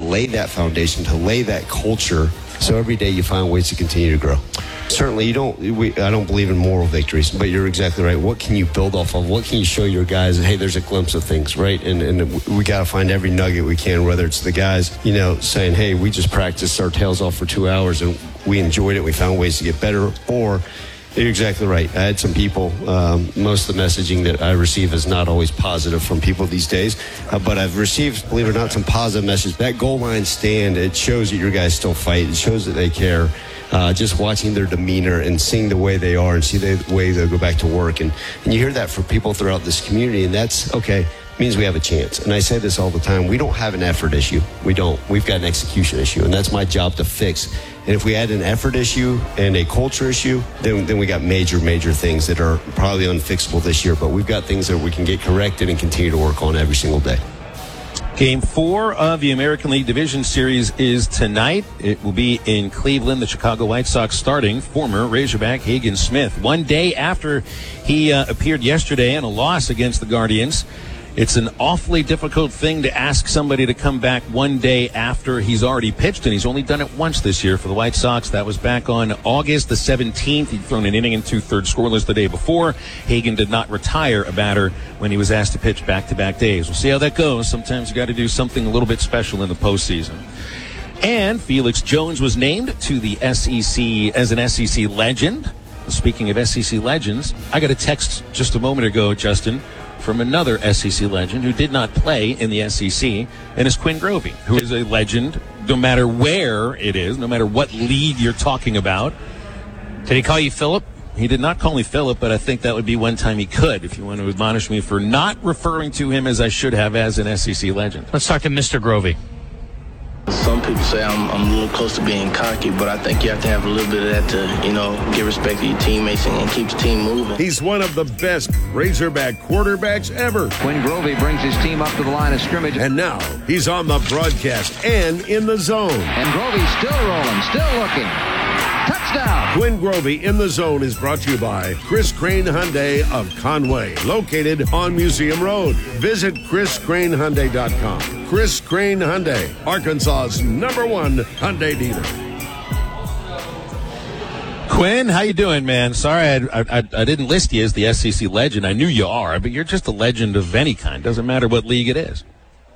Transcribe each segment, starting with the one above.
lay that foundation, to lay that culture, so every day you find ways to continue to grow. Certainly, I don't believe in moral victories, but you're exactly right. What can you build off of? What can you show your guys? Hey, there's a glimpse of things, right? And we got to find every nugget we can, whether it's the guys, saying, hey, we just practiced our tails off for 2 hours and we enjoyed it. We found ways to get better. Or you're exactly right. I had some people, most of the messaging that I receive is not always positive from people these days, but I've received, believe it or not, some positive messages. That goal line stand, it shows that your guys still fight. It shows that they care. Just watching their demeanor and seeing the way they are and see the way they'll go back to work. And you hear that from people throughout this community, and that's, okay, means we have a chance. And I say this all the time. We don't have an effort issue. We don't. We've got an execution issue, and that's my job to fix. And if we had an effort issue and a culture issue, then we got major things that are probably unfixable this year. But we've got things that we can get corrected and continue to work on every single day. Game 4 of the American League Division Series is tonight. It will be in Cleveland. The Chicago White Sox starting former Razorback Hagen Smith. One day after he appeared yesterday in a loss against the Guardians. It's an awfully difficult thing to ask somebody to come back one day after he's already pitched, and he's only done it once this year for the White Sox. That was back on August the 17th. He'd thrown an inning and 2/3 scoreless the day before. Hagen did not retire a batter when he was asked to pitch back-to-back days. We'll see how that goes. Sometimes you got to do something a little bit special in the postseason. And Felix Jones was named to the SEC as an SEC legend. Speaking of SEC legends, I got a text just a moment ago, Justin, from another SEC legend who did not play in the SEC, and is Quinn Grovey, who is a legend no matter where it is, no matter what league you're talking about. Did he call you Philip? He did not call me Philip, but I think that would be one time he could, if you want to admonish me for not referring to him as I should have as an SEC legend. Let's talk to Mr. Grovey. Some people say I'm a little close to being cocky, but I think you have to have a little bit of that to, give respect to your teammates and keep the team moving. He's one of the best Razorback quarterbacks ever. Quinn Grovey brings his team up to the line of scrimmage. And now he's on the broadcast and in the zone. And Grovey's still rolling, still looking. Touchdown! Quinn Grovey in the zone is brought to you by Chris Crane Hyundai of Conway, located on Museum Road. Visit chriscranehyundai.com. Chris Crane Hyundai, Arkansas's #1 Hyundai dealer. Quinn, how you doing, man? Sorry, I didn't list you as the SEC legend. I knew you are, but you're just a legend of any kind. Doesn't matter what league it is.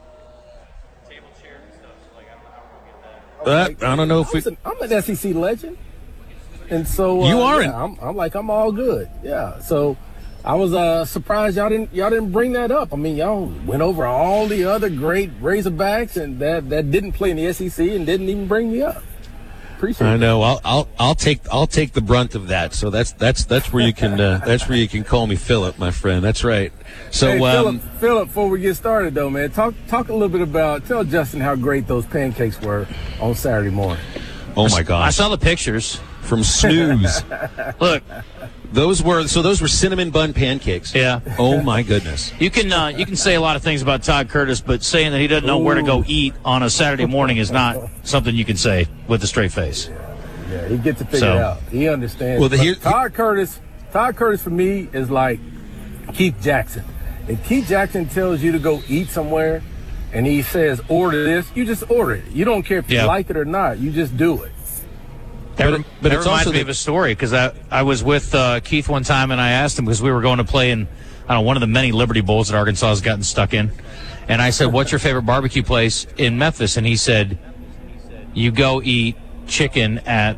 I don't know if I'm an SEC legend. And so you aren't. I'm all good. Yeah. So I was surprised y'all didn't bring that up. I mean, y'all went over all the other great Razorbacks and that didn't play in the SEC and didn't even bring me up. Appreciate it. I know. I'll take the brunt of that. So that's where you can that's where you can call me Philip, my friend. That's right. So hey, Philip, before we get started though, man, talk a little bit tell Justin how great those pancakes were on Saturday morning. Oh my gosh. I saw the pictures from Snooze. Look, those were cinnamon bun pancakes. Yeah. Oh my goodness. You can say a lot of things about Todd Curtis, but saying that he doesn't know where to go eat on a Saturday morning is not something you can say with a straight face. Yeah, he gets to figure it out. He understands. Well, Todd Curtis for me is like Keith Jackson. If Keith Jackson tells you to go eat somewhere and he says order this, you just order it. You don't care if you like it or not. You just do it. But it reminds me of a story because I was with Keith one time and I asked him because we were going to play in one of the many Liberty Bowls that Arkansas has gotten stuck in. And I said, what's your favorite barbecue place in Memphis? And he said, you go eat chicken at,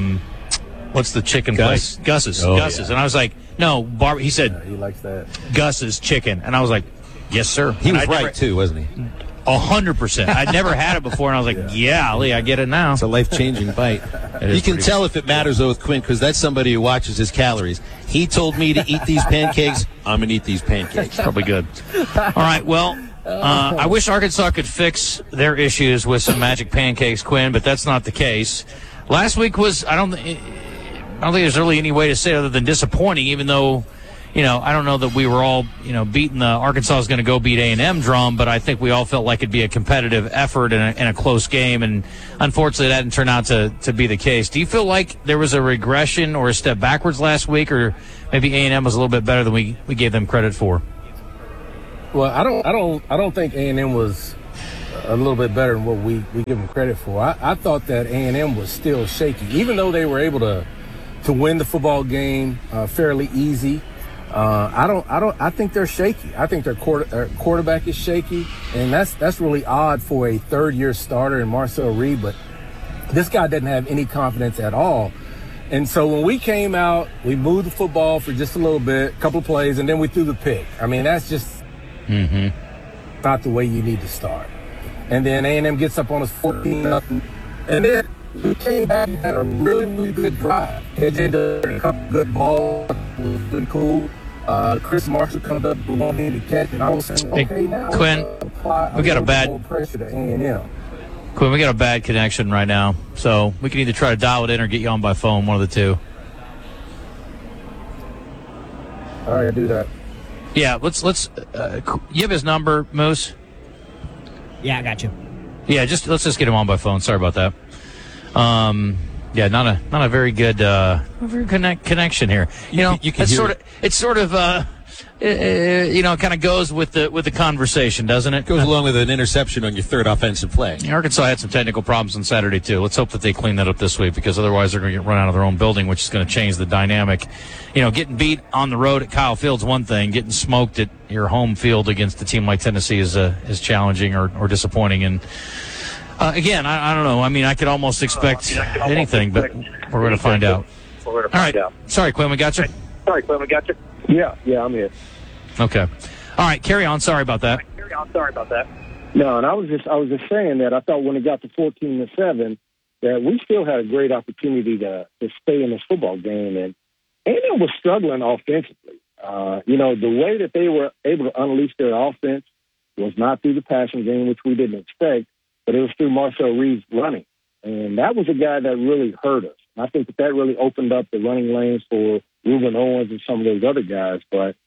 what's the chicken place? Gus's. Oh, Gus's. Yeah. And I was like, no, he said, he likes that. Gus's chicken. And I was like, yes, sir. He was right, too, wasn't he? 100%. I'd never had it before, and I was like, yeah, I get it now. It's a life-changing bite. You can tell if it matters, though, with Quinn, because that's somebody who watches his calories. He told me to eat these pancakes. I'm going to eat these pancakes. Probably good. All right, well, I wish Arkansas could fix their issues with some magic pancakes, Quinn, but that's not the case. Last week was, I don't think there's really any way to say it other than disappointing, even though, I don't know that we were all, beating the Arkansas is going to go beat A&M drum, but I think we all felt like it'd be a competitive effort and a close game, and unfortunately that didn't turn out to be the case. Do you feel like there was a regression or a step backwards last week, or maybe A&M was a little bit better than we gave them credit for? Well, I don't think A&M was a little bit better than what we give them credit for. I thought that A&M was still shaky, even though they were able to win the football game fairly easy. I think they're shaky. I think their quarterback is shaky, and that's really odd for a third-year starter in Marcel Reed. But this guy doesn't have any confidence at all. And so when we came out, we moved the football for just a little bit, a couple of plays, and then we threw the pick. I mean, that's just not the way you need to start. And then A&M gets up on us 14-0, and then we came back and had a really, really good drive. AJ did a couple good balls, it was pretty cool. Chris Marshall comes up with one hand to catch, and I was saying, okay, now Quinn, we got a bad pressure to A&M. Quinn, we got a bad connection right now, so we can either try to dial it in or get you on by phone, one of the two. All right, do that. Yeah, let's you have his number, Moose? Yeah, I got you. Yeah, let's just get him on by phone. Sorry about that. Yeah, not a very good connection here. You can it's sort of kind of goes with the conversation, doesn't it? Goes along with an interception on your third offensive play. Arkansas had some technical problems on Saturday too. Let's hope that they clean that up this week, because otherwise they're going to get run out of their own building, which is going to change the dynamic. Getting beat on the road at Kyle Field's one thing. Getting smoked at your home field against a team like Tennessee is challenging or disappointing. And again, I don't know. I mean, I could almost expect anything, but we're going to find out. All right. Sorry, Quinn, we got you? Yeah, I'm here. Okay. All right, carry on. Sorry about that. No, and I was just saying that I thought when it got to 14-7 that we still had a great opportunity to stay in this football game, and A&M was struggling offensively. The way that they were able to unleash their offense was not through the passing game, which we didn't expect, but it was through Marcel Reed's running. And that was a guy that really hurt us. And I think that really opened up the running lanes for Reuben Owens and some of those other guys. But,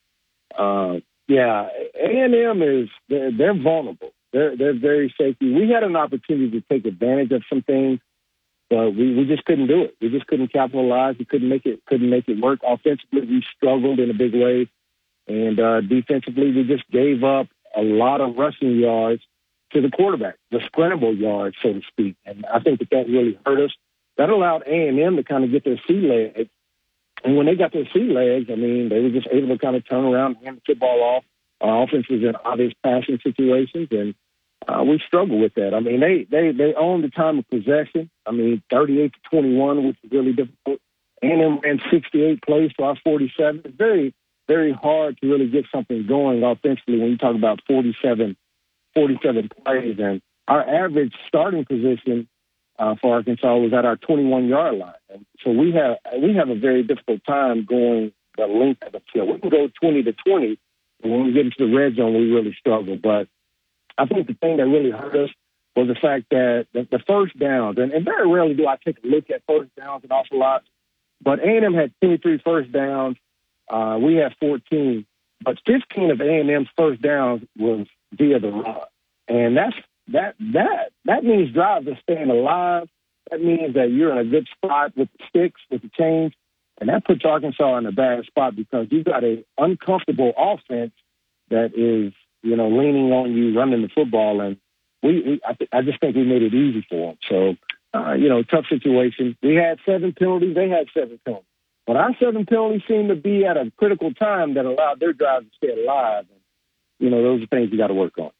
A&M they're vulnerable. They're very shaky. We had an opportunity to take advantage of some things, but we just couldn't do it. We just couldn't capitalize. We couldn't make it work. Offensively, we struggled in a big way. And defensively, we just gave up a lot of rushing yards to the quarterback, the scramble yards, so to speak. And I think that really hurt us. That allowed A&M to kind of get their sea legs. And when they got their sea legs, I mean, they were just able to kind of turn around and hand the football off. Our offense was in obvious passing situations, and we struggled with that. I mean, they owned the time of possession. I mean, 38-21, which is really difficult. A&M ran 68 plays to our 47. It's very, very hard to really get something going offensively when you talk about 47 plays. And our average starting position for Arkansas was at our 21-yard line. And so we have a very difficult time going the length of the field. We can go 20-20, but when we get into the red zone, we really struggle. But I think the thing that really hurt us was the fact that the first downs, and very rarely do I take a look at first downs an awful lot, but A&M had 23 first downs. We had 14, but 15 of A&M's first downs was via the run. And that means drives are staying alive. That means that you're in a good spot with the sticks, with the chains, and that puts Arkansas in a bad spot because you've got an uncomfortable offense that is, leaning on you running the football, and I just think we made it easy for them. So, tough situation. We had 7 penalties. They had 7 penalties. But our 7 penalties seemed to be at a critical time that allowed their drive to stay alive. And, those are things you got to work on.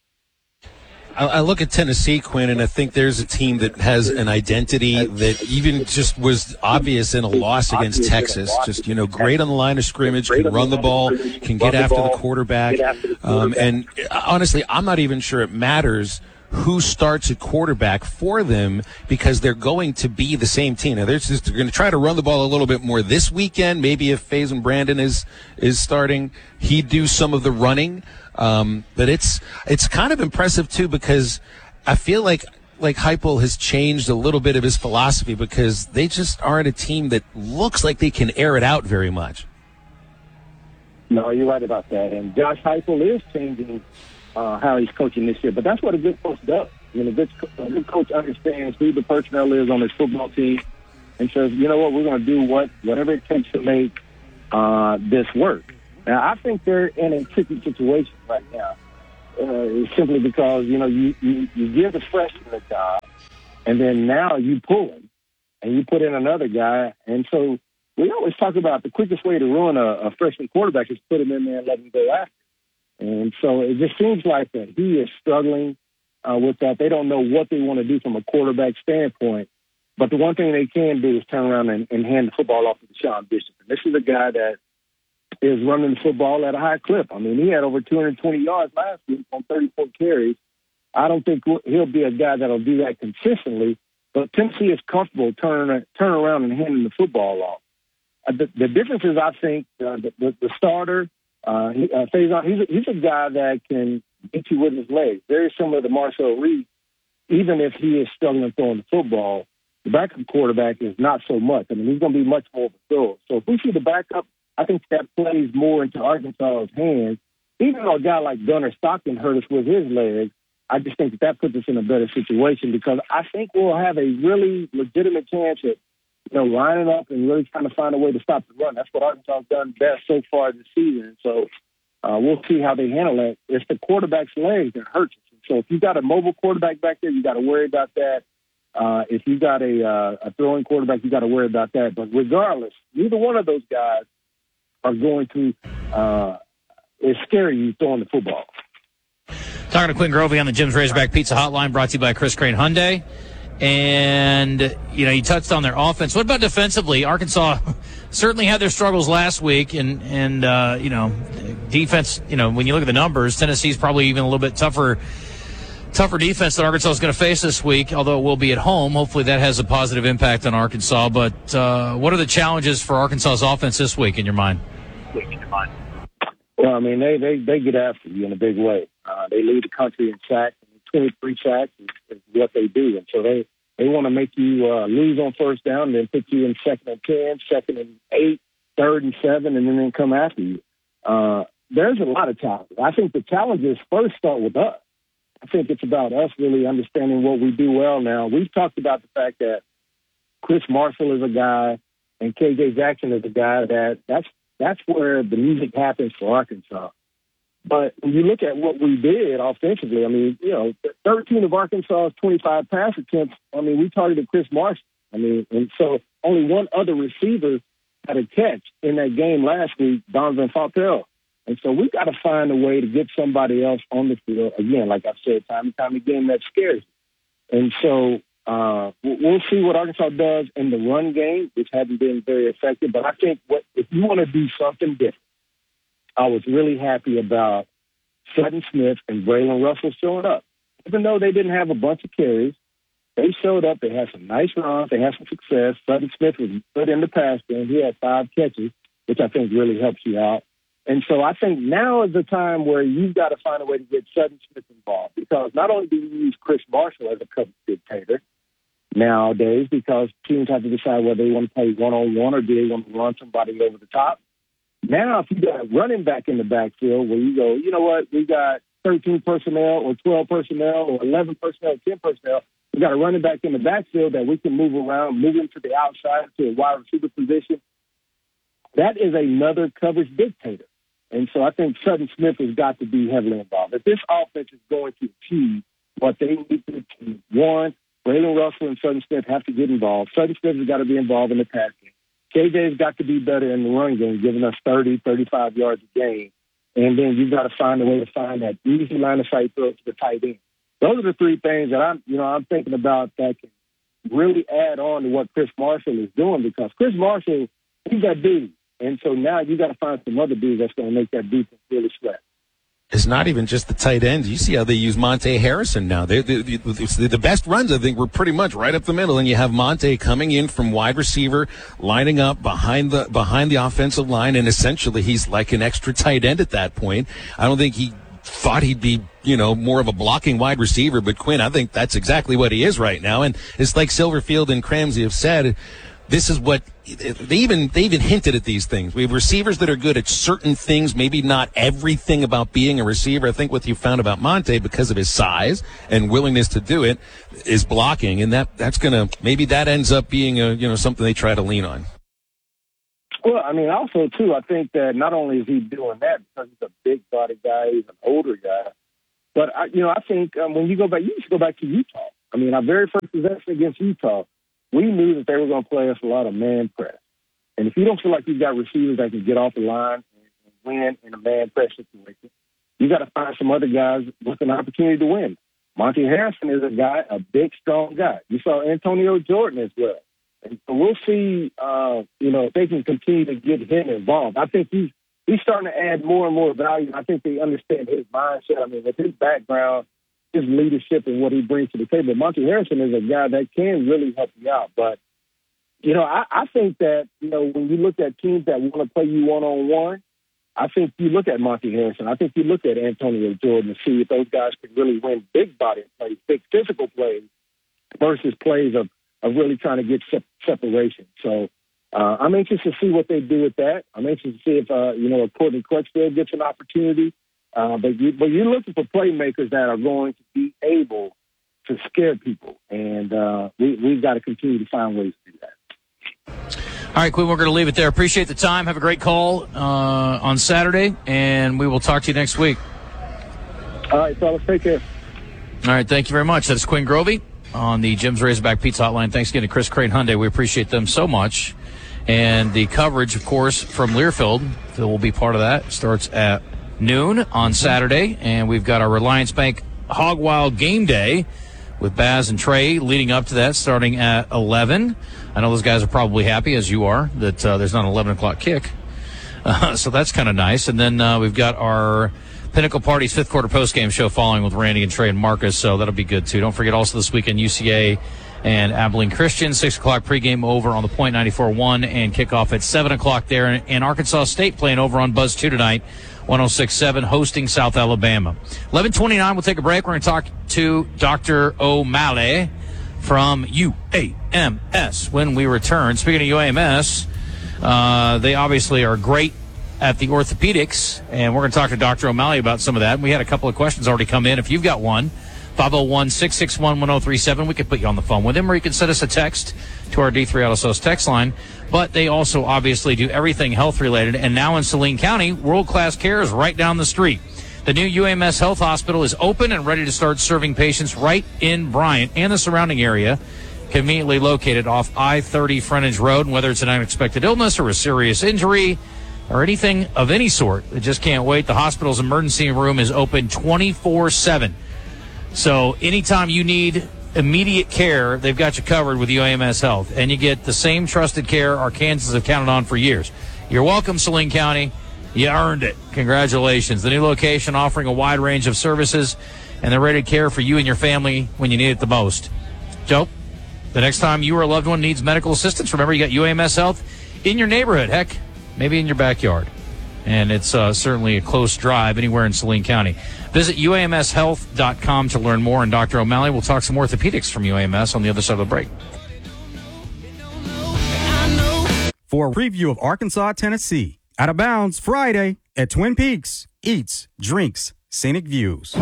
I look at Tennessee, Quinn, and I think there's a team that has an identity that even just was obvious in a loss against Texas. Just, great on the line of scrimmage, can run the ball, can get after the quarterback. And honestly, I'm not even sure it matters who starts at quarterback for them because they're going to be the same team. Now, they're going to try to run the ball a little bit more this weekend. Maybe if Faison Brandon is starting, he'd do some of the running. But it's kind of impressive too because I feel like Heupel has changed a little bit of his philosophy because they just aren't a team that looks like they can air it out very much. No, you're right about that. And Josh Heupel is changing how he's coaching this year. But that's what a good coach does. A good coach understands who the personnel is on his football team and says, you know what, we're going to do whatever it takes to make this work. Now, I think they're in a tricky situation right now. simply because, you give the freshman a job, and then now you pull him, and you put in another guy. And so we always talk about the quickest way to ruin a freshman quarterback is put him in there and let him go after. And so it just seems like that he is struggling with that. They don't know what they want to do from a quarterback standpoint. But the one thing they can do is turn around and hand the football off to Deshaun Bishop. And this is a guy that is running the football at a high clip. I mean, he had over 220 yards last week on 34 carries. I don't think he'll be a guy that'll do that consistently, but Tennessee is comfortable turning around and handing the football off. The difference is, I think, the starter, Faison, he's a guy that can beat you with his legs, very similar to Marshall Reed. Even if he is struggling throwing the football, the backup quarterback is not so much. I mean, he's going to be much more of a thrower. So if we see the backup, I think that plays more into Arkansas's hands. Even though a guy like Gunnar Stockton hurt us with his legs, I just think that puts us in a better situation because I think we'll have a really legitimate chance at, lining up and really trying to find a way to stop the run. That's what Arkansas has done best so far this season. So we'll see how they handle it. It's the quarterback's legs that hurts us. So if you've got a mobile quarterback back there, you got to worry about that. If you've got a throwing quarterback, you got to worry about that. But regardless, neither one of those guys are going to scare you throwing the football. Talking to Quinn Grovey on the Jim's Razorback Pizza Hotline, brought to you by Chris Crane Hyundai. And, you touched on their offense. What about defensively? Arkansas certainly had their struggles last week. And defense, when you look at the numbers, Tennessee's probably even a little bit tougher defense that Arkansas is going to face this week, although it will be at home. Hopefully that has a positive impact on Arkansas. But what are the challenges for Arkansas's offense this week in your mind? Well, I mean, they get after you in a big way. They lead the country in sacks. 23 sacks is what they do. And so they want to make you lose on first down and then put you in 2nd and 10, 2nd and 8, 3rd and 7, and then come after you. There's a lot of challenges. I think the challenges first start with us. I think it's about us really understanding what we do well now. We've talked about the fact that Chris Marshall is a guy and KJ Jackson is a guy that's where the music happens for Arkansas. But when you look at what we did offensively, I mean, 13 of Arkansas's 25 pass attempts, I mean, we targeted Chris Marshall. I mean, and so only one other receiver had a catch in that game last week, Donovan Fauteuil. And so we've got to find a way to get somebody else on the field. Again, like I've said, time and time again, that scares you. And so we'll see what Arkansas does in the run game, which hasn't been very effective. But I think if you want to do something different, I was really happy about Sutton Smith and Braylon Russell showing up. Even though they didn't have a bunch of carries, they showed up. They had some nice runs. They had some success. Sutton Smith was good in the pass game. He had 5 catches, which I think really helps you out. And so I think now is the time where you've got to find a way to get Sutton Smith involved because not only do you use Chris Marshall as a cover dictator nowadays because teams have to decide whether they want to play one-on-one or do they want to run somebody over the top. Now, if you got a running back in the backfield where you go, you know what, we got 13 personnel or 12 personnel or 11 personnel, 10 personnel, we got a running back in the backfield that we can move around, move him to the outside to a wide receiver position. That is another coverage dictator. And so I think Sutton Smith has got to be heavily involved. If this offense is going to achieve what they need to achieve, one, Braylon Russell and Sutton Smith have to get involved. Sutton Smith has got to be involved in the pass game. KJ's got to be better in the run game, giving us 30, 35 yards a game. And then you've got to find a way to find that easy line of sight throw to the tight end. Those are the 3 things that I'm thinking about that can really add on to what Chris Marshall is doing because Chris Marshall, he's that dude. And so now you got to find some other dudes that's going to make that defense really sweat. It's not even just the tight ends. You see how they use Monte Harrison now. The best runs, I think, were pretty much right up the middle. And you have Monte coming in from wide receiver, lining up behind the offensive line, and essentially he's like an extra tight end at that point. I don't think he thought he'd be, more of a blocking wide receiver, but Quinn, I think that's exactly what he is right now. And it's like Silverfield and Cramsey have said, this is what they even hinted at these things. We have receivers that are good at certain things, maybe not everything about being a receiver. I think what you found about Monte, because of his size and willingness to do it, is blocking, and that's gonna maybe that ends up being something they try to lean on. Well, I mean, also too, I think that not only is he doing that because he's a big body guy, he's an older guy. But, I think when you go back, you just go back to Utah. I mean, our very first possession against Utah, we knew that they were going to play us a lot of man press. And if you don't feel like you've got receivers that can get off the line and win in a man press situation, you got to find some other guys with an opportunity to win. Monty Harrison is a big, strong guy. You saw Antonio Jordan as well. And so we'll see, if they can continue to get him involved. I think he's starting to add more and more value. I think they understand his mindset. I mean, with his background, his leadership and what he brings to the table. Monty Harrison is a guy that can really help you out. But, I think that, when you look at teams that want to play you one-on-one, I think you look at Monty Harrison. I think you look at Antonio Jordan and see if those guys can really win big body plays, big physical plays versus plays of really trying to get separation. So I'm anxious to see what they do with that. I'm anxious to see if, Courtney Crutchfield gets an opportunity. But you're looking for playmakers that are going to be able to scare people. And we've got to continue to find ways to do that. All right, Quinn, we're going to leave it there. Appreciate the time. Have a great call on Saturday, and we will talk to you next week. All right, fellas, take care. All right, thank you very much. That is Quinn Grovey on the Jim's Razorback Pizza Hotline. Thanks again to Chris Crane Hyundai. We appreciate them so much. And the coverage, of course, from Learfield, that will be part of that, starts at noon on Saturday. And we've got our Reliance Bank Hog Wild Game Day with Baz and Trey leading up to that, starting at 11. I know those guys are probably happy, as you are, that there's not an 11 o'clock kick. So that's kind of nice. And then we've got our Pinnacle Party's fifth quarter postgame show following with Randy and Trey and Marcus, so that'll be good, too. Don't forget also this weekend, UCA and Abilene Christian, 6 o'clock pregame over on the Point 94.1 and kickoff at 7 o'clock there. And Arkansas State playing over on Buzz 2 tonight, 106.7, hosting South Alabama. 11:29, we'll take a break. We're going to talk to Dr. O'Malley from UAMS when we return. Speaking of UAMS, they obviously are great at the orthopedics, and we're going to talk to Dr. O'Malley about some of that. We had a couple of questions already come in. If you've got one, 501-661-1037, we can put you on the phone with him, or you can send us a text to our D3 Auto Sales text line. But they also obviously do everything health-related, and now in Saline County, world-class care is right down the street. The new UAMS Health Hospital is open and ready to start serving patients right in Bryant and the surrounding area, conveniently located off I-30 Frontage Road. And whether it's an unexpected illness or a serious injury or anything of any sort, they just can't wait. The hospital's emergency room is open 24/7. So anytime you need immediate care, they've got you covered with UAMS Health. And you get the same trusted care Arkansans have counted on for years. You're welcome, Saline County. You earned it. Congratulations. The new location offering a wide range of services, and they're ready to care for you and your family when you need it the most. So, the next time you or a loved one needs medical assistance, remember you got UAMS Health in your neighborhood. Heck, maybe in your backyard. And it's certainly a close drive anywhere in Saline County. Visit UAMShealth.com to learn more. And Dr. O'Malley will talk some orthopedics from UAMS on the other side of the break. For a preview of Arkansas, Tennessee, Out of Bounds Friday at Twin Peaks. Eats, drinks, scenic views.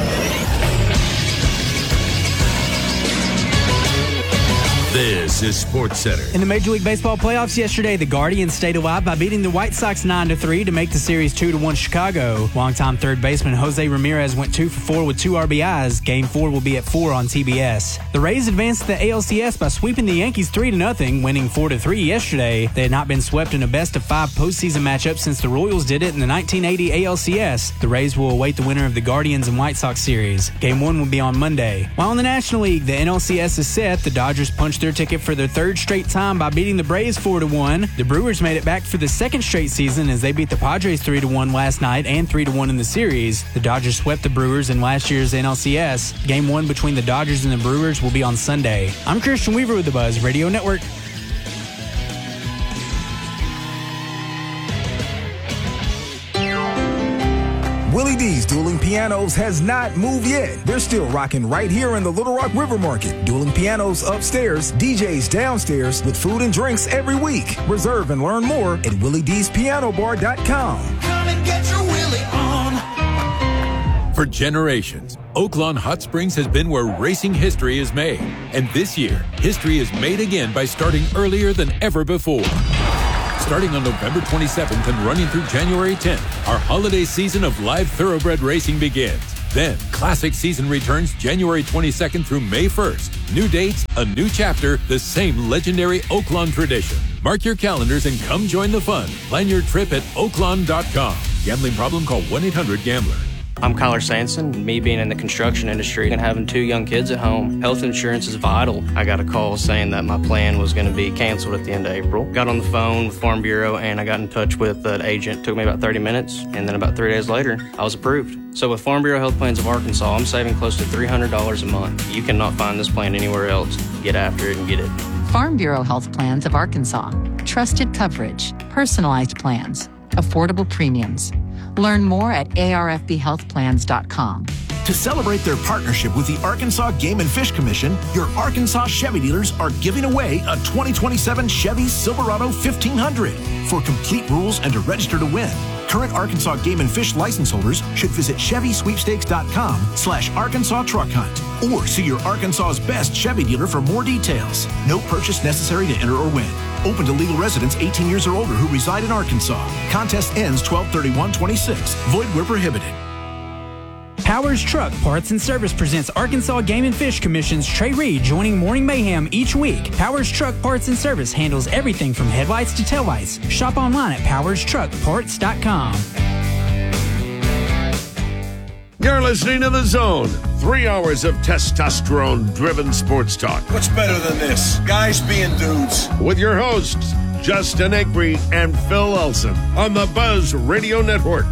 This is SportsCenter. In the Major League Baseball playoffs yesterday, the Guardians stayed alive by beating the White Sox 9-3 to make the series 2-1 Chicago. Longtime third baseman Jose Ramirez went 2 for 4 with 2 RBIs. Game 4 will be at 4 on TBS. The Rays advanced to the ALCS by sweeping the Yankees 3-0, winning 4-3 yesterday. They had not been swept in a best-of-5 postseason matchup since the Royals did it in the 1980 ALCS. The Rays will await the winner of the Guardians and White Sox series. Game 1 will be on Monday. While in the National League, the NLCS is set. The Dodgers punched their ticket for their third straight time by beating the Braves 4-1. The Brewers made it back for the second straight season as they beat the Padres 3-1 last night and 3-1 in the series. The Dodgers swept the Brewers in last year's NLCS. Game 1 between the Dodgers and the Brewers will be on Sunday. I'm Christian Weaver with the Buzz Radio Network. Willie D's Dueling Pianos has not moved yet. They're still rocking right here in the Little Rock River Market. Dueling Pianos upstairs, DJs downstairs with food and drinks every week. Reserve and learn more at WillieD'sPianoBar.com. Come and get your Willie on. For generations, Oaklawn Hot Springs has been where racing history is made. And this year, history is made again by starting earlier than ever before. Starting on November 27th and running through January 10th, our holiday season of live thoroughbred racing begins. Then, Classic season returns January 22nd through May 1st. New dates, a new chapter, the same legendary Oaklawn tradition. Mark your calendars and come join the fun. Plan your trip at oaklawn.com. Gambling problem? Call 1-800-GAMBLER. I'm Kyler Sanson. Me being in the construction industry and having 2 young kids at home, health insurance is vital. I got a call saying that my plan was going to be canceled at the end of April. Got on the phone with Farm Bureau and I got in touch with an agent. Took me about 30 minutes, and then about 3 days later, I was approved. So with Farm Bureau Health Plans of Arkansas, I'm saving close to $300 a month. You cannot find this plan anywhere else. Get after it and get it. Farm Bureau Health Plans of Arkansas. Trusted coverage, personalized plans, affordable premiums. Learn more at arfbhealthplans.com. To celebrate their partnership with the Arkansas Game and Fish Commission, your Arkansas Chevy dealers are giving away a 2027 Chevy Silverado 1500. For complete rules and to register to win, current Arkansas Game and Fish license holders should visit ChevySweepstakes.com/Arkansas Truck Hunt or see your Arkansas's best Chevy dealer for more details. No purchase necessary to enter or win. Open to legal residents 18 years or older who reside in Arkansas. Contest ends 12/31/26. Void where prohibited. Powers Truck Parts and Service presents Arkansas Game and Fish Commission's Trey Reed joining Morning Mayhem each week. Powers Truck Parts and Service handles everything from headlights to taillights. Shop online at powerstruckparts.com. You're listening to The Zone. 3 hours of testosterone-driven sports talk. What's better than this? Guys being dudes. With your hosts, Justin Acree and Phil Elson on the Buzz Radio Network.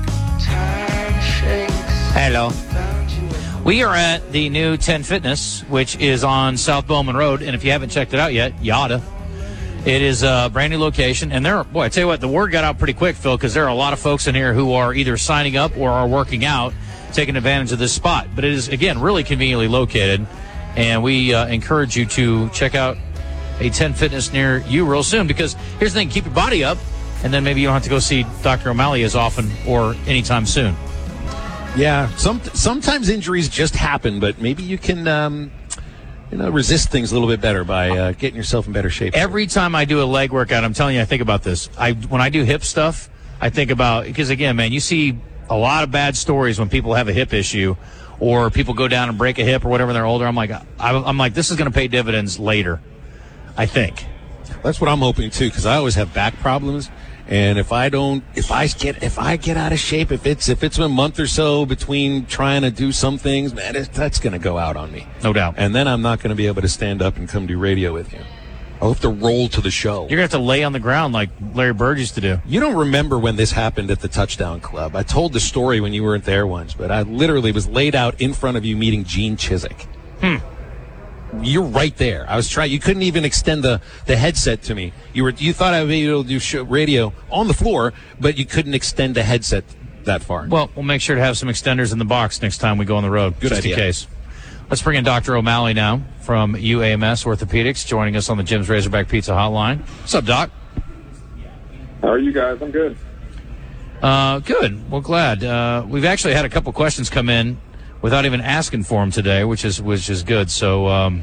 Hello. We are at the new 10 Fitness, which is on South Bowman Road, and if you haven't checked it out yet, you oughta. It is a brand new location, and I tell you what, the word got out pretty quick, Phil, because there are a lot of folks in here who are either signing up or are working out, taking advantage of this spot. But it is, again, really conveniently located, and we encourage you to check out a 10 Fitness near you real soon, because here's the thing, keep your body up, and then maybe you don't have to go see Dr. O'Malley as often or anytime soon. Yeah, sometimes injuries just happen, but maybe you can resist things a little bit better by getting yourself in better shape. Every time I do a leg workout, I'm telling you, I think about this. When I do hip stuff, I think about, because again, man, you see a lot of bad stories when people have a hip issue or people go down and break a hip or whatever when they're older. I'm like, this is going to pay dividends later, I think. That's what I'm hoping too, because I always have back problems. And if I get out of shape, if it's a month or so between trying to do some things, man, that's going to go out on me. No doubt. And then I'm not going to be able to stand up and come do radio with you. I'll have to roll to the show. You're going to have to lay on the ground like Larry Bird used to do. You don't remember when this happened at the Touchdown Club. I told the story when you weren't there once, but I literally was laid out in front of you meeting Gene Chizik. You're right there. I was trying. You couldn't even extend the headset to me. You thought I would be able to do radio on the floor, but you couldn't extend the headset that far. Well, we'll make sure to have some extenders in the box next time we go on the road. Good just idea. In case. Let's bring in Dr. O'Malley now from UAMS Orthopedics, joining us on the Jim's Razorback Pizza Hotline. What's up, Doc? How are you guys? I'm good. Good. Well, glad. We've actually had a couple questions come in without even asking for them today, which is good. So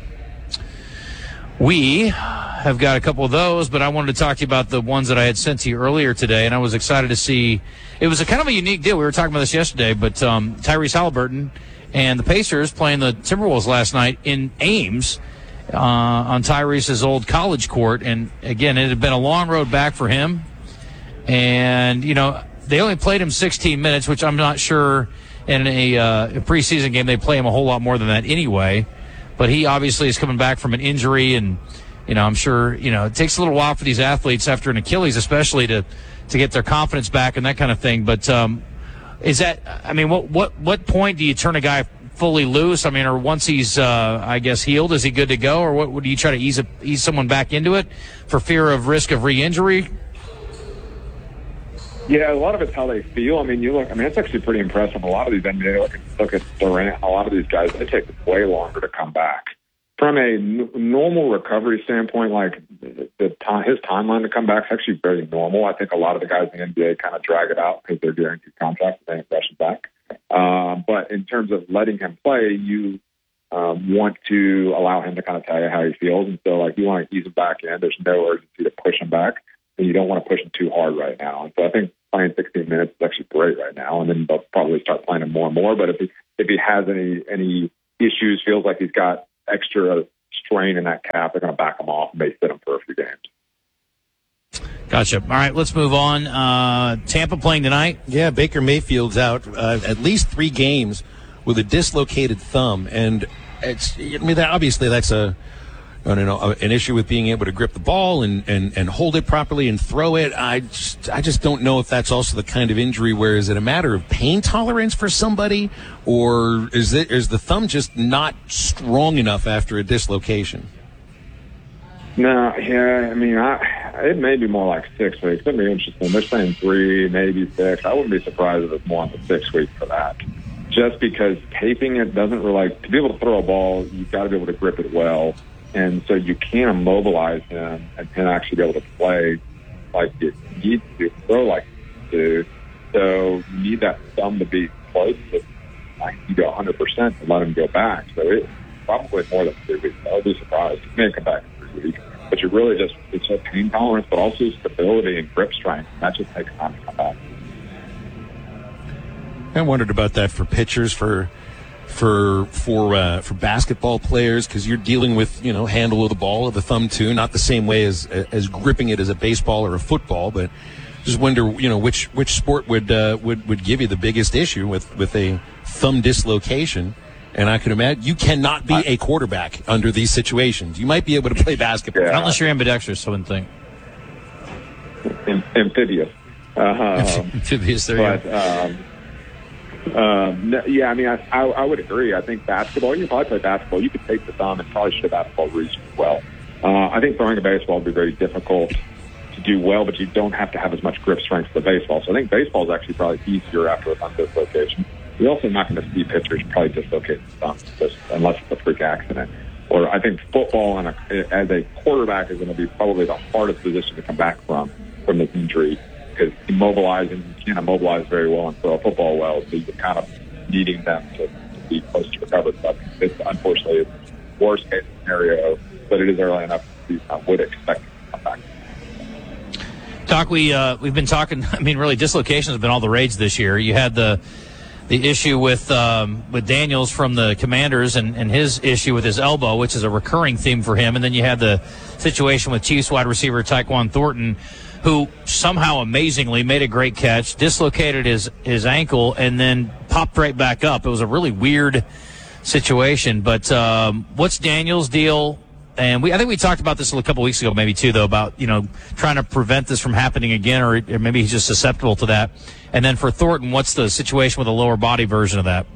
we have got a couple of those, but I wanted to talk to you about the ones that I had sent to you earlier today, and I was excited to see. It was a kind of a unique deal. We were talking about this yesterday, but Tyrese Halliburton and the Pacers playing the Timberwolves last night in Ames on Tyrese's old college court. And, again, it had been a long road back for him. And, they only played him 16 minutes, which I'm not sure in a preseason game they play him a whole lot more than that anyway. But he obviously is coming back from an injury, and, I'm sure, it takes a little while for these athletes after an Achilles especially to get their confidence back and that kind of thing. But is that, what point do you turn a guy fully loose? Or once he's, healed, is he good to go? Or what would you try to ease someone back into it for fear of risk of re-injury? Yeah, a lot of it's how they feel. It's actually pretty impressive. A lot of these NBA, look at Durant, a lot of these guys, they take way longer to come back. From a normal recovery standpoint, his timeline to come back is actually very normal. I think a lot of the guys in the NBA kind of drag it out because they're guaranteed contracts and they rush it back. But in terms of letting him play, you want to allow him to kind of tell you how he feels. And so, you want to ease him back in. There's no urgency to push him back, and you don't want to push him too hard right now. And so I think playing 16 minutes is actually great right now, and then they'll probably start playing him more and more. But if he has any issues, feels like he's got extra strain in that calf, they're going to back him off and may sit him for a few games. Gotcha. All right, let's move on. Tampa playing tonight? Yeah, Baker Mayfield's out at least 3 games with a dislocated thumb, and obviously that's an issue with being able to grip the ball and hold it properly and throw it. I just don't know if that's also the kind of injury where is it a matter of pain tolerance for somebody, or is the thumb just not strong enough after a dislocation? No, yeah, I mean, it may be more like 6 weeks. It'd be interesting. They're saying 3, maybe 6. I wouldn't be surprised if it's more on the 6 week for that. Just because taping it doesn't really, to be able to throw a ball, you've got to be able to grip it well. And so you can't immobilize him and actually be able to play like you need to throw like you do. So you need that thumb to be close to 90 to 100% to let him go back. So it's probably more than 3 weeks. I would be surprised. He may come back in 3 weeks. But you really it's a pain tolerance, but also stability and grip strength. And that just takes time to come back. I wondered about that for pitchers, for basketball players, because you're dealing with handle of the ball, of the thumb too, not the same way as gripping it as a baseball or a football, but just wonder which sport would give you the biggest issue with a thumb dislocation. And I can imagine you cannot be a quarterback under these situations. You might be able to play basketball, not unless you're ambidextrous. I wouldn't think. Amphibious. Amphibious. There you go. Yeah, I mean, I would agree. I think basketball, you can probably play basketball. You could take the thumb and probably shoot a basketball reasonably well. I think throwing a baseball would be very difficult to do well, but you don't have to have as much grip strength as the baseball. So I think baseball is actually probably easier after a thumb dislocation. You're also not going to see pitchers probably dislocate the thumb unless it's a freak accident. Or I think football as a quarterback is going to be probably the hardest position to come back from this injury, because you can't immobilize very well and throw a football well, so you're kind of needing them to be close to recover. But unfortunately, it's the worst case scenario, but it is early enough to I would expect to come back. Doc, we've been talking. I mean, really, dislocations have been all the rage this year. You had the issue with Daniels from the Commanders and his issue with his elbow, which is a recurring theme for him. And then you had the situation with Chiefs wide receiver Tyquan Thornton, who somehow amazingly made a great catch, dislocated his ankle, and then popped right back up. It was a really weird situation. But what's Daniels' deal? And I think we talked about this a couple weeks ago, maybe too, though, about trying to prevent this from happening again, or maybe he's just susceptible to that. And then for Thornton, what's the situation with the lower body version of that?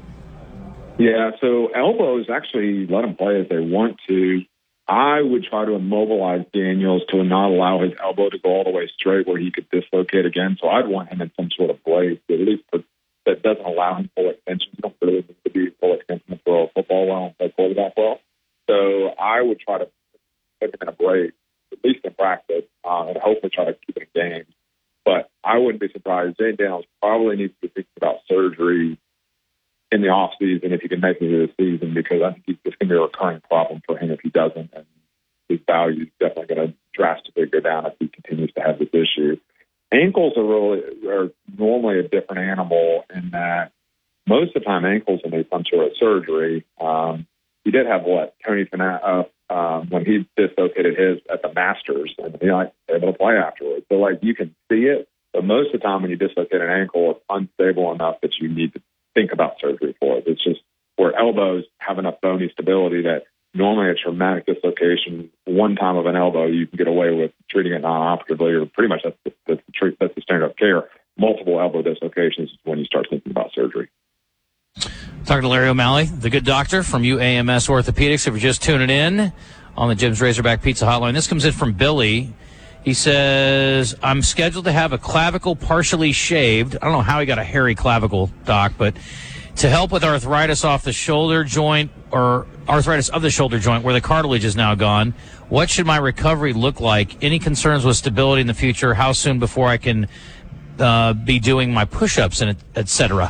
Yeah, so elbows actually let them play as they want to. I would try to immobilize Daniels to not allow his elbow to go all the way straight where he could dislocate again. So I'd want him in some sort of brace, at least that doesn't allow him full extension. You don't really need to be full extension to throw a football well and play quarterback well. So I would try to put him in a brace, at least in practice, and hopefully try to keep it in games. But I wouldn't be surprised. Jay Daniels probably needs to be thinking about surgery in the off season if he can make it to the season, because I think it's going to be a recurring problem for him if he doesn't, and his value is definitely going to drastically go down if he continues to have this issue. Ankles are normally a different animal in that most of the time ankles will need some sort of surgery. He did have Tony Finau when he dislocated his at the Masters, and he was able to play afterwards. So you can see it, but most of the time when you dislocate an ankle, it's unstable enough that you need to think about surgery for it. It's just where elbows have enough bony stability that normally a traumatic dislocation, one time of an elbow, you can get away with treating it non-operatively, or pretty much that's the standard of care. Multiple elbow dislocations is when you start thinking about surgery. Talking to Larry O'Malley, the good doctor from UAMS Orthopedics. If you're just tuning in on the Jim's Razorback Pizza Hotline, this comes in from Billy. He says, I'm scheduled to have a clavicle partially shaved. I don't know how he got a hairy clavicle, Doc, but to help with arthritis off the shoulder joint, or arthritis of the shoulder joint where the cartilage is now gone. What should my recovery look like? Any concerns with stability in the future? How soon before I can be doing my push-ups, and et cetera?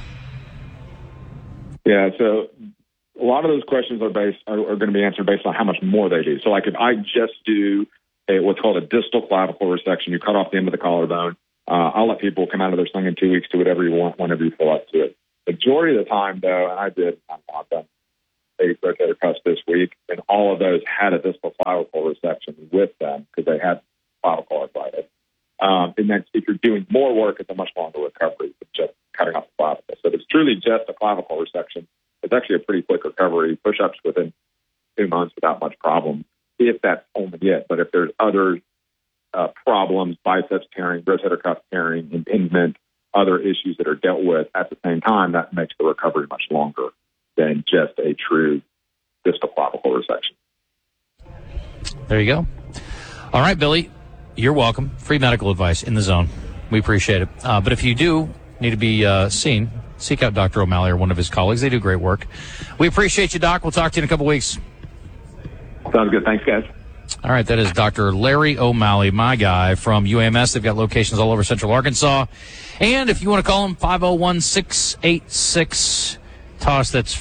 Yeah, so a lot of those questions are going to be answered based on how much more they do. So if I just do what's called a distal clavicle resection, you cut off the end of the collarbone, I'll let people come out of their sling in 2 weeks, do whatever you want, whenever you feel up to it. Majority of the time, though, and I've done 8 rotator cuffs this week, and all of those had a distal clavicle resection with them because they had clavicle arthritis. And then if you're doing more work, it's a much longer recovery than just cutting off the clavicle. So if it's truly just a clavicle resection, it's actually a pretty quick recovery, push-ups within 2 months without much problem, if that's only it. But if there's other problems, biceps tearing, rotator cuff tearing, impingement, other issues that are dealt with at the same time, that makes the recovery much longer than just a true distal clavicle resection. There you go. All right, Billy, you're welcome. Free medical advice in the zone. We appreciate it. But if you do need to be seen, seek out Dr. O'Malley or one of his colleagues. They do great work. We appreciate you, Doc. We'll talk to you in a couple weeks. Sounds good. Thanks, guys. All right, that is Dr. Larry O'Malley, my guy from UAMS. They've got locations all over Central Arkansas. And if you want to call them, 501-686 TOSS. That's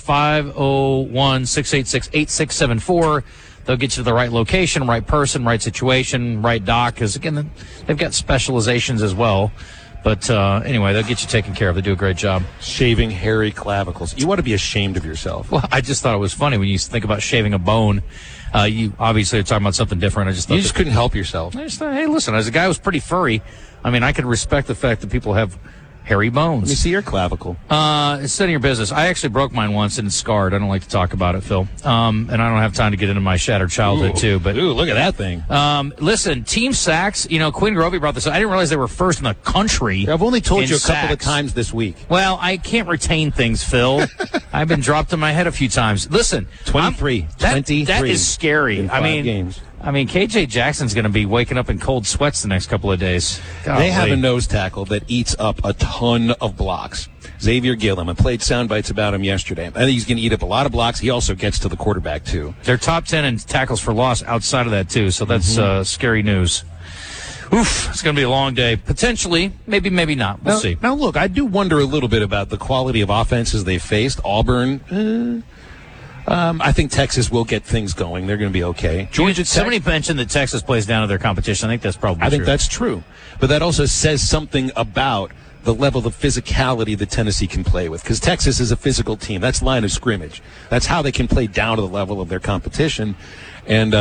501-686-8674. They'll get you to the right location, right person, right situation, right doc. Because, again, they've got specializations as well. But anyway, they'll get you taken care of. They do a great job. Shaving hairy clavicles. You ought to be ashamed of yourself. Well, I just thought it was funny when you think about shaving a bone. You obviously are talking about something different. I just thought you just couldn't help yourself. I just thought, hey, listen, as a guy who's pretty furry, I mean, I can respect the fact that people have hairy bones. Let me see your clavicle. It's none of your business. I actually broke mine once and it's scarred. I don't like to talk about it, Phil. And I don't have time to get into my shattered childhood, too. But look at that thing. Listen, team sacks, Quinn Grovey brought this up. I didn't realize they were first in the country. I've only told you a sacks. couple of times this week. Well, I can't retain things, Phil. I've been dropped in my head a few times. Listen. 23. That is scary. In 5 games. I mean, KJ Jackson's going to be waking up in cold sweats the next couple of days. Golly. They have a nose tackle that eats up a ton of blocks. Xavier Gillum. I played sound bites about him yesterday. I think he's going to eat up a lot of blocks. He also gets to the quarterback, too. They're top 10 in tackles for loss outside of that, too, so that's scary news. Oof, it's going to be a long day. Potentially, maybe not. We'll see. Now, look, I do wonder a little bit about the quality of offenses they faced. Auburn, I think Texas will get things going. They're going to be okay. Georgia Tech. Somebody mentioned that Texas plays down to their competition. I think that's probably true. I think that's true. But that also says something about the level of physicality that Tennessee can play with. Because Texas is a physical team. That's line of scrimmage. That's how they can play down to the level of their competition. And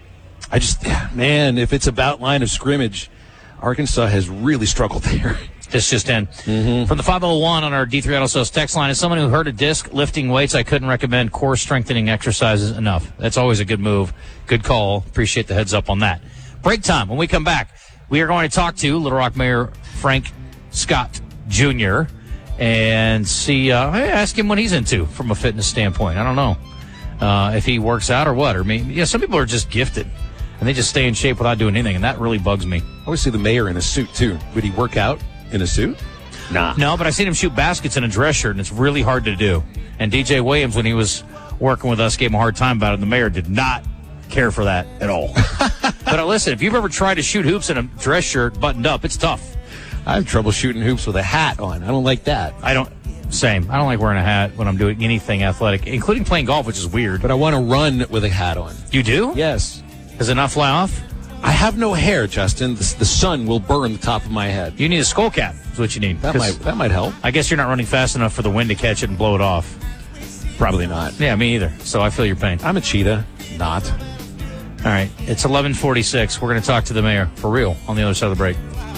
if it's about line of scrimmage, Arkansas has really struggled there. This just in. From the 501 on our D3 Auto Sales text line, as someone who hurt a disc lifting weights, I couldn't recommend core strengthening exercises enough. That's always a good move. Good call. Appreciate the heads up on that. Break time. When we come back, we are going to talk to Little Rock Mayor Frank Scott Jr. and see, ask him what he's into from a fitness standpoint. I don't know if he works out or what. Or some people are just gifted and they just stay in shape without doing anything, and that really bugs me. I always see the mayor in a suit, too. Would he work out in a suit? Nah. No, but I've seen him shoot baskets in a dress shirt, and it's really hard to do. And DJ Williams, when he was working with us, gave him a hard time about it, and the mayor did not care for that at all. But listen, if you've ever tried to shoot hoops in a dress shirt buttoned up, it's tough. I have trouble shooting hoops with a hat on. I don't like that. Same. I don't like wearing a hat when I'm doing anything athletic, including playing golf, which is weird. But I want to run with a hat on. You do? Yes. Does it not fly off? I have no hair, Justin. The sun will burn the top of my head. You need a skull cap is what you need. That might help. I guess you're not running fast enough for the wind to catch it and blow it off. Probably not. Yeah, me either. So I feel your pain. I'm a cheetah. Not. All right. It's 11:46. We're going to talk to the mayor for real on the other side of the break.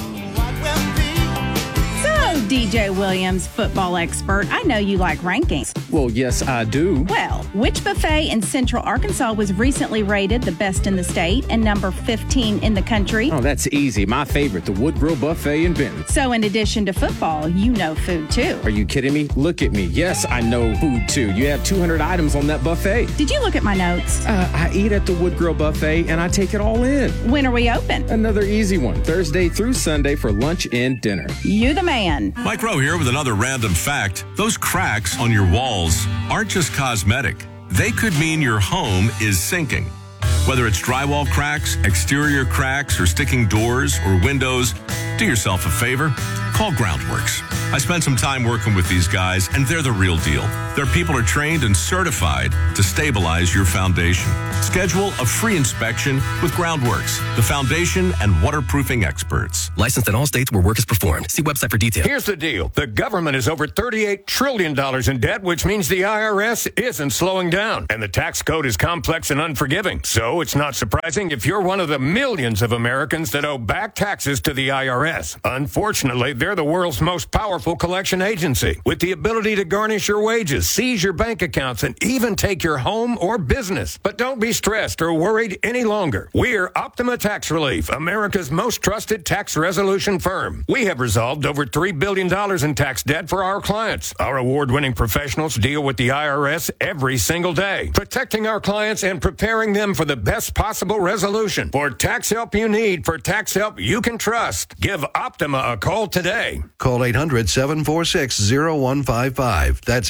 DJ Williams, football expert, I know you like rankings. Well, yes, I do. Well, which buffet in Central Arkansas was recently rated the best in the state and number 15 in the country? Oh, that's easy. My favorite, the Wood Grill Buffet in Benton. So in addition to football, you know food too. Are you kidding me? Look at me. Yes, I know food too. You have 200 items on that buffet. Did you look at my notes? I eat at the Wood Grill Buffet and I take it all in. When are we open? Another easy one. Thursday through Sunday for lunch and dinner. You the man. Mike Rowe here with another random fact. Those cracks on your walls aren't just cosmetic. They could mean your home is sinking. Whether it's drywall cracks, exterior cracks, or sticking doors or windows, do yourself a favor. call Groundworks. I spent some time working with these guys, and they're the real deal. Their people are trained and certified to stabilize your foundation. Schedule a free inspection with Groundworks, the foundation and waterproofing experts. Licensed in all states where work is performed. See website for details. Here's the deal. The government is over $38 trillion in debt, which means the IRS isn't slowing down. And the tax code is complex and unforgiving. So it's not surprising if you're one of the millions of Americans that owe back taxes to the IRS. Unfortunately, they're the world's most powerful collection agency, with the ability to garnish your wages, seize your bank accounts, and even take your home or business. But don't be stressed or worried any longer. We're Optima Tax Relief, America's most trusted tax resolution firm. We have resolved over $3 billion in tax debt for our clients. Our award-winning professionals deal with the IRS every single day, protecting our clients and preparing them for the best possible resolution. For tax help you need, for tax help you can trust, give Optima a call today. Call 800-746-0155. That's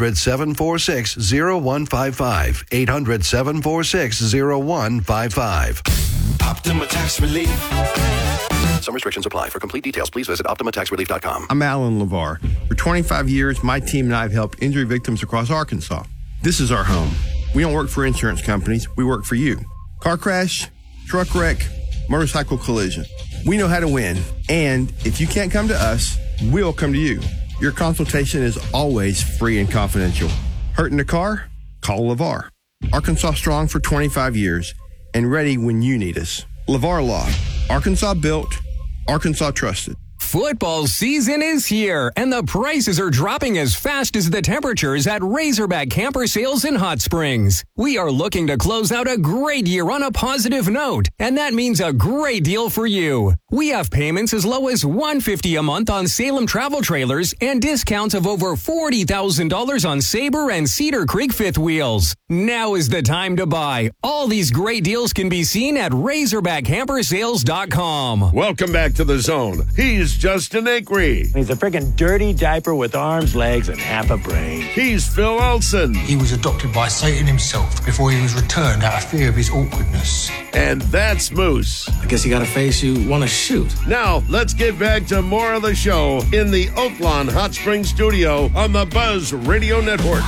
800-746-0155. 800-746-0155. Optima Tax Relief. Some restrictions apply. For complete details, please visit OptimaTaxRelief.com. I'm Alan LeVar. For 25 years, my team and I have helped injury victims across Arkansas. This is our home. We don't work for insurance companies. We work for you. Car crash, truck wreck, motorcycle collision. We know how to win. And if you can't come to us, we'll come to you. Your consultation is always free and confidential. Hurt in the car? Call LeVar. Arkansas strong for 25 years and ready when you need us. LeVar Law. Arkansas built, Arkansas trusted. Football season is here, and the prices are dropping as fast as the temperatures at Razorback Camper Sales in Hot Springs. We are looking to close out a great year on a positive note, and that means a great deal for you. We have payments as low as $150 a month on Salem travel trailers and discounts of over $40,000 on Sabre and Cedar Creek fifth wheels. Now is the time to buy. All these great deals can be seen at RazorbackCamperSales.com. Welcome back to The Zone. He's Justin Acree. He's a freaking dirty diaper with arms, legs, and half a brain. He's Phil Olsen. He was adopted by Satan himself before he was returned out of fear of his awkwardness. And that's Moose. I guess you got a face you want to shoot. Now, let's get back to more of the show in the Oaklawn Hot Springs studio on the Buzz Radio Network.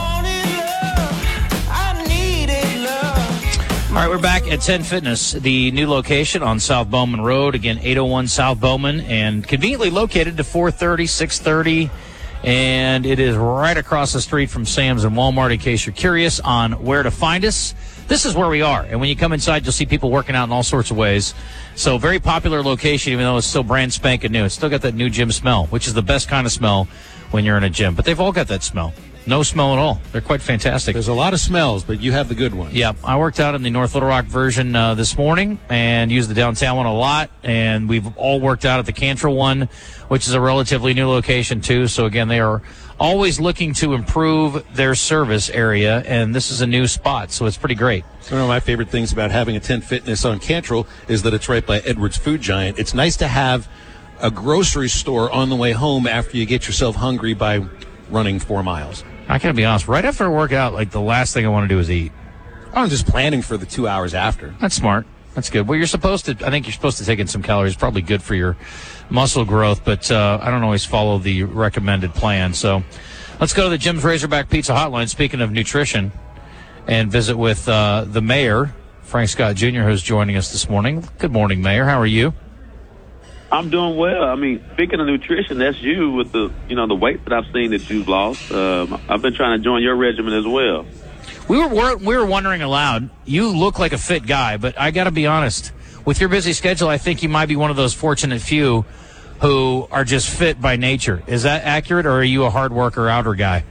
All right, we're back at 10 Fitness, the new location on South Bowman Road. Again, 801 South Bowman, and conveniently located to 430, 630. And it is right across the street from Sam's and Walmart, in case you're curious on where to find us. This is where we are. And when you come inside, you'll see people working out in all sorts of ways. So very popular location, even though it's still brand spanking new. It's still got that new gym smell, which is the best kind of smell when you're in a gym. But they've all got that smell. No smell at all. They're quite fantastic. There's a lot of smells, but you have the good one. Yeah, I worked out in the North Little Rock version this morning and used the downtown one a lot. And we've all worked out at the Cantrell one, which is a relatively new location too. So again, they are always looking to improve their service area, and this is a new spot, so it's pretty great. One of my favorite things about having a 10 Fitness on Cantrell is that it's right by Edwards Food Giant. It's nice to have a grocery store on the way home after you get yourself hungry by running 4 miles. I gotta be honest, right after I work out, like the last thing I want to do is eat. I'm just planning for the 2 hours after. That's smart. That's good. Well, I think you're supposed to take in some calories. Probably good for your muscle growth, but I don't always follow the recommended plan. So let's go to the Jim's Razorback Pizza Hotline, speaking of nutrition, and visit with the mayor, Frank Scott Jr., who's joining us this morning. Good morning, Mayor. How are you? I'm doing well. I mean, speaking of nutrition, that's you with the weight that I've seen that you've lost. I've been trying to join your regimen as well. We were wondering aloud. You look like a fit guy, but I got to be honest. With your busy schedule, I think you might be one of those fortunate few who are just fit by nature. Is that accurate, or are you a hard worker, outer guy?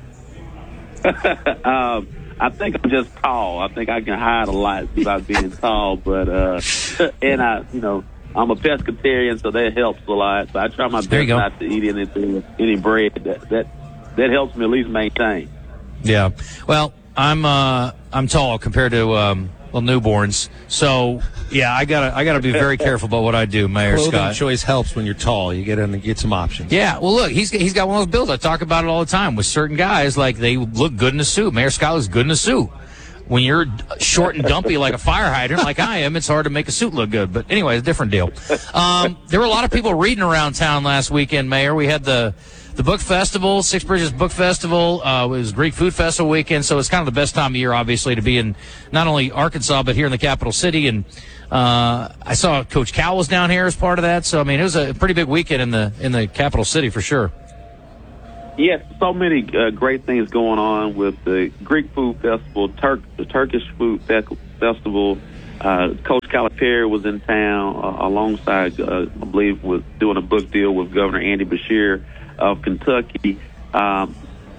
I think I'm just tall. I think I can hide a lot without being tall, but and I'm a pescatarian, so that helps a lot. So I try my best not to eat any bread. That helps me at least maintain. Yeah. Well, I'm tall compared to newborns. So yeah, I gotta be very careful about what I do, Mayor Clothing Scott. Choice helps when you're tall. You get in and get some options. Yeah. Well, look, he's got one of those builds. I talk about it all the time with certain guys. Like, they look good in a suit. Mayor Scott looks good in a suit. when you're short and dumpy like a fire hydrant, like I am, it's hard to make a suit look good. But anyway, it's a different deal. There were a lot of people reading around town last weekend, Mayor. We had the Book Festival, Six Bridges Book Festival. It was Greek Food Festival weekend, so it's kind of the best time of year, obviously, to be in not only Arkansas, but here in the capital city. And I saw Coach Cal was down here as part of that. So, I mean, it was a pretty big weekend in the capital city for sure. Yes, so many great things going on with the Greek Food Festival, the Turkish Food Festival. Coach Calipari was in town alongside, I believe, was doing a book deal with Governor Andy Beshear of Kentucky. A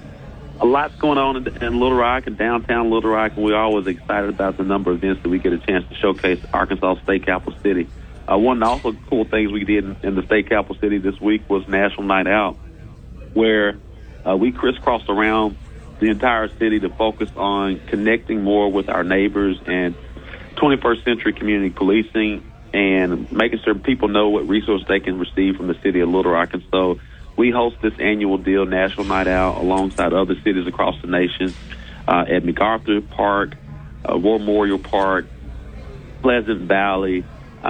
lot's going on in Little Rock and downtown Little Rock, and we're always excited about the number of events that we get a chance to showcase Arkansas State Capital City. One of the also cool things we did in the State Capital City this week was National Night Out, where we crisscrossed around the entire city to focus on connecting more with our neighbors and 21st century community policing and making sure people know what resources they can receive from the city of Little Rock. And so we host this annual deal, National Night Out, alongside other cities across the nation at MacArthur Park, War Memorial Park, Pleasant Valley,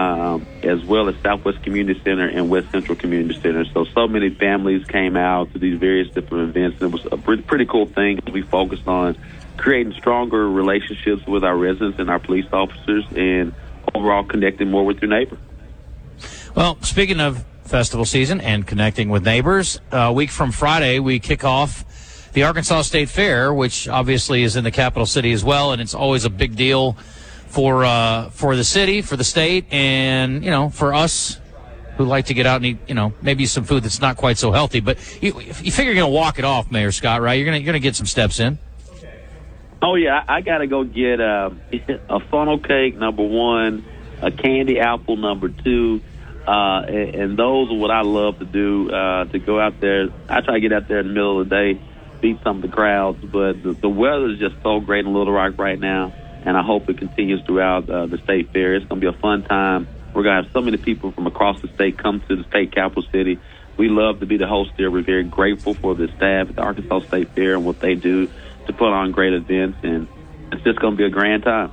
as well as Southwest Community Center and West Central Community Center. So many families came out to these various different events, and it was a pretty cool thing. We focused on creating stronger relationships with our residents and our police officers and overall connecting more with your neighbor. Well, speaking of festival season and connecting with neighbors, a week from Friday, we kick off the Arkansas State Fair, which obviously is in the capital city as well, and it's always a big deal for the city, for the state, and, you know, for us who like to get out and eat, you know, maybe some food that's not quite so healthy. But you figure you're going to walk it off, Mayor Scott, right? You're going to get some steps in. Oh, yeah, I got to go get a funnel cake, number one, a candy apple, number two, and those are what I love to do, to go out there. I try to get out there in the middle of the day, beat some of the crowds, but the weather is just so great in Little Rock right now, and I hope it continues throughout the state fair. It's going to be a fun time. We're going to have so many people from across the state come to the state capital city. We love to be the host there. We're very grateful for the staff at the Arkansas State Fair and what they do to put on great events, and it's just going to be a grand time.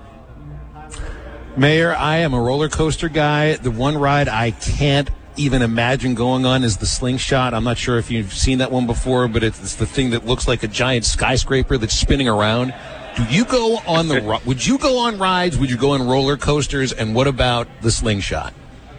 Mayor, I am a roller coaster guy. The one ride I can't even imagine going on is the Slingshot. I'm not sure if you've seen that one before, but it's the thing that looks like a giant skyscraper that's spinning around. Do you go on would you go on rides? Would you go on roller coasters? And what about the Slingshot?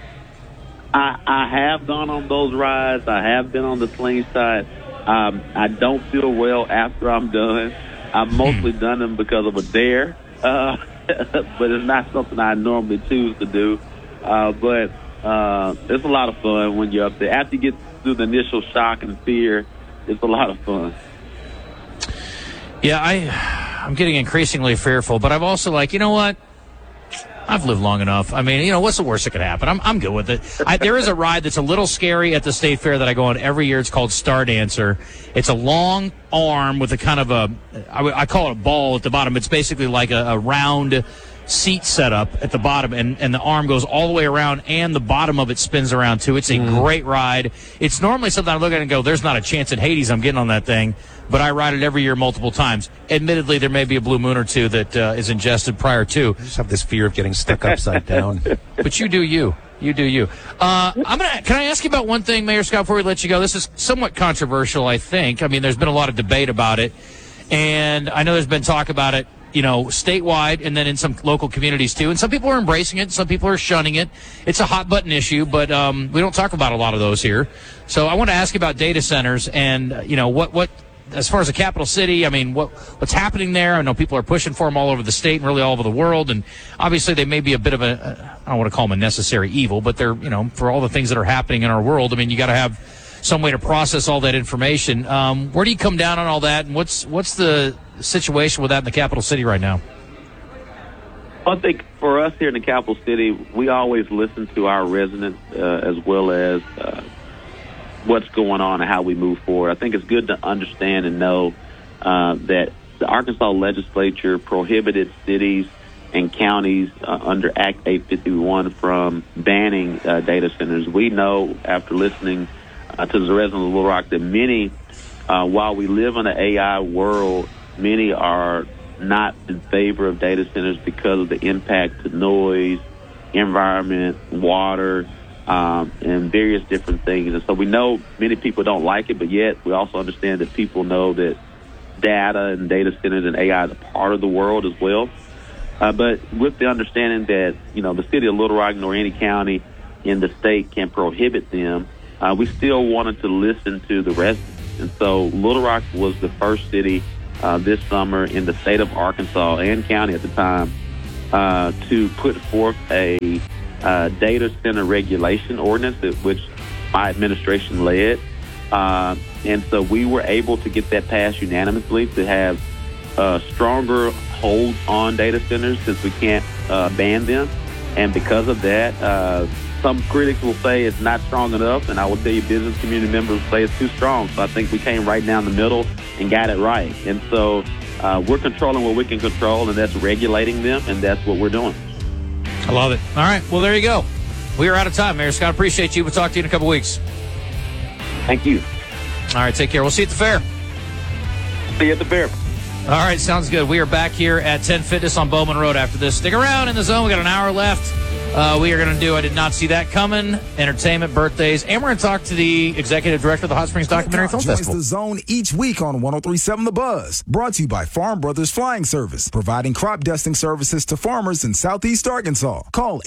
I have gone on those rides. I have been on the Slingshot. I don't feel well after I'm done. I've mostly done them because of a dare, but it's not something I normally choose to do. But it's a lot of fun when you're up there. After you get through the initial shock and fear, it's a lot of fun. Yeah, I'm getting increasingly fearful, but I'm also like, you know what? I've lived long enough. I mean, you know, what's the worst that could happen? I'm good with it. There is a ride that's a little scary at the state fair that I go on every year. It's called Star Dancer. It's a long arm with a kind of I call it a ball at the bottom. It's basically like a round seat setup at the bottom, and the arm goes all the way around, and the bottom of it spins around too. It's a great ride. It's normally something I look at and go, there's not a chance in Hades I'm getting on that thing, but I ride it every year multiple times. Admittedly, there may be a blue moon or two that is ingested prior to. I just have this fear of getting stuck upside down. But you do you. You do you. Can I ask you about one thing, Mayor Scott, before we let you go? This is somewhat controversial, I think. I mean, there's been a lot of debate about it, and I know there's been talk about it, you know, statewide and then in some local communities too. And some people are embracing it. Some people are shunning it. It's a hot button issue, but we don't talk about a lot of those here. So I want to ask you about data centers and, you know, what as far as the capital city, I mean, what's happening there? I know people are pushing for them all over the state and really all over the world. And obviously they may be a bit of I don't want to call them a necessary evil, but they're, you know, for all the things that are happening in our world. I mean, you got to have some way to process all that information. Where do you come down on all that? And what's the situation with that in the capital city right now? I think for us here in the capital city, we always listen to our residents as well as what's going on and how we move forward. I think it's good to understand and know that the Arkansas legislature prohibited cities and counties under Act 851 from banning data centers. We know after listening to the residents of Little Rock that many, while we live in an AI world, many are not in favor of data centers because of the impact to noise, environment, water, and various different things. And so we know many people don't like it, but yet we also understand that people know that data and data centers and AI is a part of the world as well. But with the understanding that, the city of Little Rock nor any county in the state can prohibit them, we still wanted to listen to the residents. And so Little Rock was the first city this summer in the state of Arkansas and county at the time to put forth a data center regulation ordinance, which my administration led. And so we were able to get that passed unanimously to have stronger holds on data centers since we can't ban them. And because of that, some critics will say it's not strong enough, and I will tell you business community members say it's too strong. So I think we came right down the middle and got it right. And so we're controlling what we can control, and that's regulating them, and that's what we're doing. I love it. All right, well, there you go. We are out of time, Mayor Scott. Appreciate you. We'll talk to you in a couple weeks. Thank you. All right, take care. We'll see you at the fair. See you at the fair. All right, sounds good. We are back here at 10 Fitness on Bowman Road after this. Stick around in the zone. We got an hour left. We are going to do I Did Not See That Coming, entertainment, birthdays, and we're going to talk to the executive director of the Hot Springs Documentary Film Festival. The Zone each week on 103.7 The Buzz. Brought to you by Farm Brothers Flying Service, providing crop dusting services to farmers in Southeast Arkansas. Call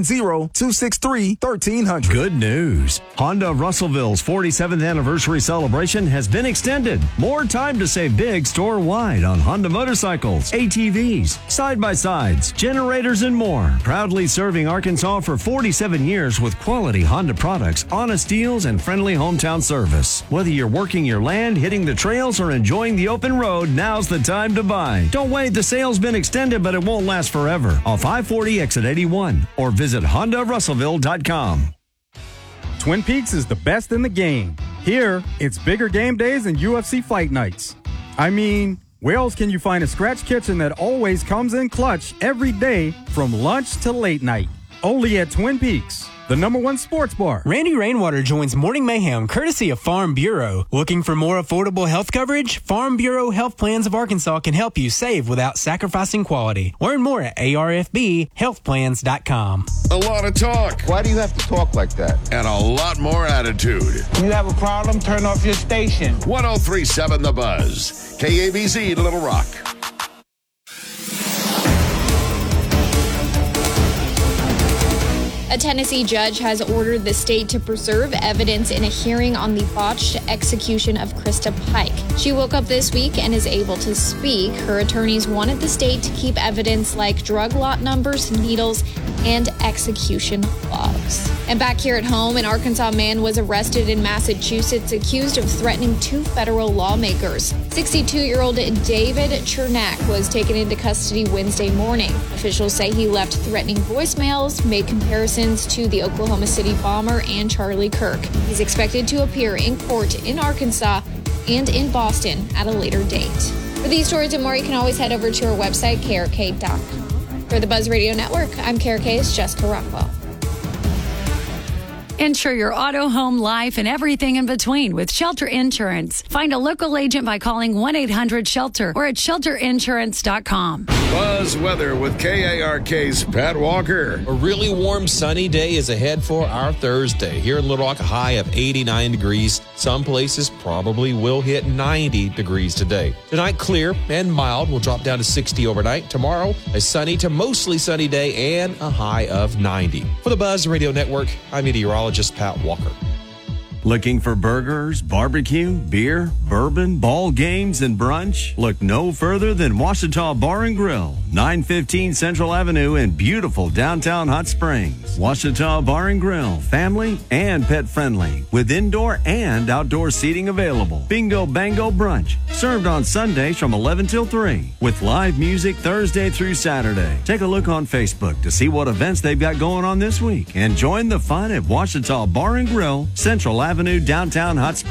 870-263-1300. Good news. Honda Russellville's 47th anniversary celebration has been extended. More time to save big store-wide on Honda motorcycles, ATVs, side-by-sides, generators, and more. Proudly serving Arkansas for 47 years with quality Honda products, honest deals, and friendly hometown service. Whether you're working your land, hitting the trails, or enjoying the open road, now's the time to buy. Don't wait, the sale's been extended, but it won't last forever. Off I-40 exit 81 or visit HondaRussellville.com. Twin Peaks is the best in the game. Here, it's bigger game days and UFC fight nights. I mean, where else can you find a scratch kitchen that always comes in clutch every day from lunch to late night? Only at Twin Peaks, the #1 sports bar. Randy Rainwater joins Morning Mayhem courtesy of Farm Bureau. Looking for more affordable health coverage? Farm Bureau Health Plans of Arkansas can help you save without sacrificing quality. Learn more at arfbhealthplans.com. A lot of talk. Why do you have to talk like that? And a lot more attitude. You have a problem? Turn off your station. 103.7 The Buzz. KABZ Little Rock. A Tennessee judge has ordered the state to preserve evidence in a hearing on the botched execution of Krista Pike. She woke up this week and is able to speak. Her attorneys wanted the state to keep evidence like drug lot numbers, needles, and execution logs. And back here at home, an Arkansas man was arrested in Massachusetts accused of threatening 2 federal lawmakers. 62-year-old David Chernak was taken into custody Wednesday morning. Officials say he left threatening voicemails, made comparisons to the Oklahoma City bomber and Charlie Kirk. He's expected to appear in court in Arkansas and in Boston at a later date. For these stories and more, you can always head over to our website, krk.com. For the Buzz Radio Network, I'm KRK's Jessica Rockwell. Insure your auto, home, life, and everything in between with Shelter Insurance. Find a local agent by calling 1-800-SHELTER or at shelterinsurance.com. Buzz weather with KARK's Pat Walker. A really warm, sunny day is ahead for our Thursday. Here in Little Rock, a high of 89 degrees. Some places probably will hit 90 degrees today. Tonight, clear and mild. Will drop down to 60 overnight. Tomorrow, a sunny to mostly sunny day and a high of 90. For the Buzz Radio Network, I'm meteorologist Pat Walker. Looking for burgers, barbecue, beer, bourbon, ball games, and brunch? Look no further than Ouachita Bar and Grill, 915 Central Avenue in beautiful downtown Hot Springs. Ouachita Bar and Grill, family and pet friendly, with indoor and outdoor seating available. Bingo Bango Brunch, served on Sundays from 11 till 3, with live music Thursday through Saturday. Take a look on Facebook to see what events they've got going on this week, and join the fun at Ouachita Bar and Grill, Central Avenue, downtown Hot Springs.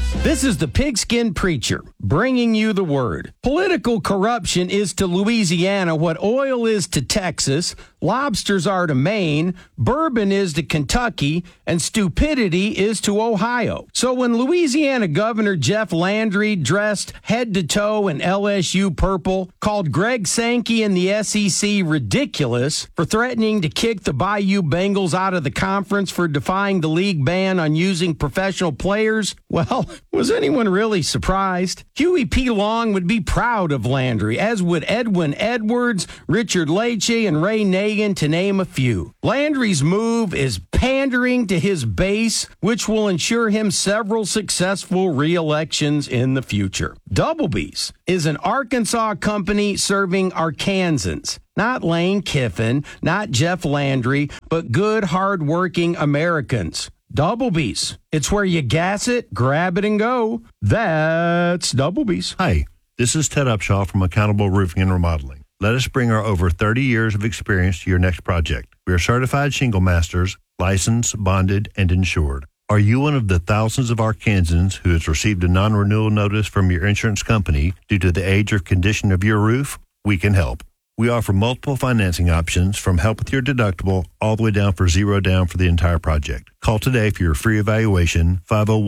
This is the Pigskin Preacher, bringing you the word. Political corruption is to Louisiana what oil is to Texas, lobsters are to Maine, bourbon is to Kentucky, and stupidity is to Ohio. So when Louisiana Governor Jeff Landry, dressed head to toe in LSU purple, called Greg Sankey and the SEC ridiculous for threatening to kick the Bayou Bengals out of the conference for defying the league ban on using professional players, well, was anyone really surprised? Huey P. Long would be proud of Landry, as would Edwin Edwards, Richard Leche, and Ray Nagin, to name a few. Landry's move is pandering to his base, which will ensure him several successful re-elections in the future. Doublebees is an Arkansas company serving Arkansans. Not Lane Kiffin, not Jeff Landry, but good, hard-working Americans. Doublebees. It's where you gas it, grab it, and go. That's Doublebees. Hi, this is Ted Upshaw from Accountable Roofing and Remodeling. Let us bring our over 30 years of experience to your next project. We are certified shingle masters, licensed, bonded, and insured. Are you one of the thousands of Arkansans who has received a non-renewal notice from your insurance company due to the age or condition of your roof? We can help. We offer multiple financing options, from help with your deductible all the way down for zero down for the entire project. Call today for your free evaluation,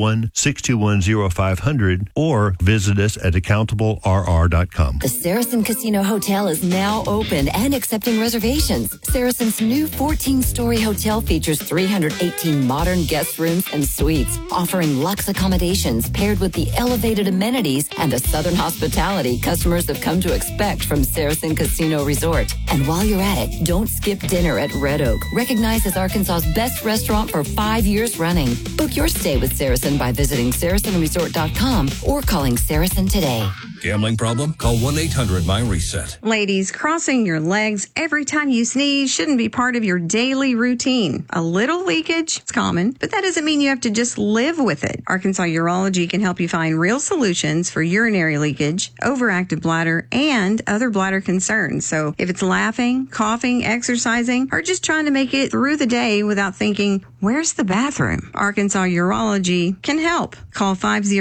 501-621-0500, or visit us at accountablerr.com. The Saracen Casino Hotel is now open and accepting reservations. Saracen's new 14-story hotel features 318 modern guest rooms and suites, offering luxe accommodations paired with the elevated amenities and the Southern hospitality customers have come to expect from Saracen Casino Resort. And while you're at it, don't skip dinner at Red Oak, recognized as Arkansas's best restaurant for 5 years running. Book your stay with Saracen by visiting SaracenResort.com or calling Saracen today. Gambling problem? Call 1-800-MY-RESET. Ladies, crossing your legs every time you sneeze shouldn't be part of your daily routine. A little leakage, it's common, but that doesn't mean you have to just live with it. Arkansas Urology can help you find real solutions for urinary leakage, overactive bladder, and other bladder concerns. So if it's laughing, coughing, exercising, or just trying to make it through the day without thinking, where's the bathroom? Arkansas Urology can help. Call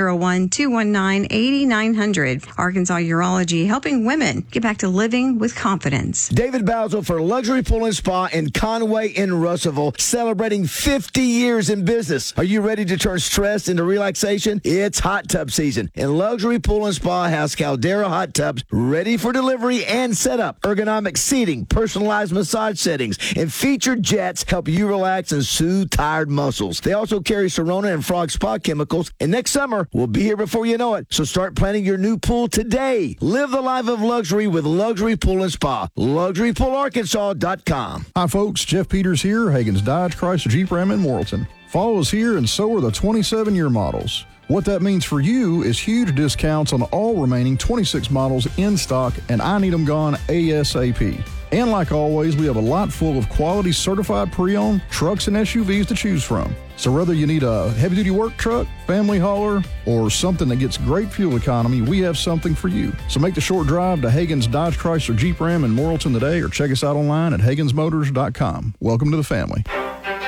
501-219-8900. Arkansas Urology, helping women get back to living with confidence. David Basil for Luxury Pool and Spa in Conway in Russellville, celebrating 50 years in business. Are you ready to turn stress into relaxation? It's hot tub season, and Luxury Pool and Spa has Caldera hot tubs ready for delivery and setup. Ergonomic seating, personalized massage settings, and featured jets help you relax and soothe tired muscles. They also carry Serona and Frog Spa chemicals, and next summer will be here before you know it. So start planning your new pool today. Live the life of luxury with Luxury Pool and Spa. LuxuryPoolArkansas.com. Hi, folks. Jeff Peters here, Hagen's Dodge, Chrysler, Jeep, Ram in Morrilton. Fall is here, and so are the 27-year models. What that means for you is huge discounts on all remaining 26 models in stock, and I need them gone ASAP. And like always, we have a lot full of quality certified pre-owned trucks and SUVs to choose from. So whether you need a heavy-duty work truck, family hauler, or something that gets great fuel economy, we have something for you. So make the short drive to Hagen's Dodge, Chrysler, Jeep, Ram in Morrilton today, or check us out online at HagensMotors.com. Welcome to the family.